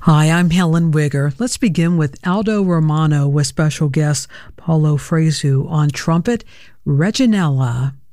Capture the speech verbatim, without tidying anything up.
Hi, I'm Helen Wigger. Let's begin with Aldo Romano with special guest Paulo Fresu on trumpet, Reginella.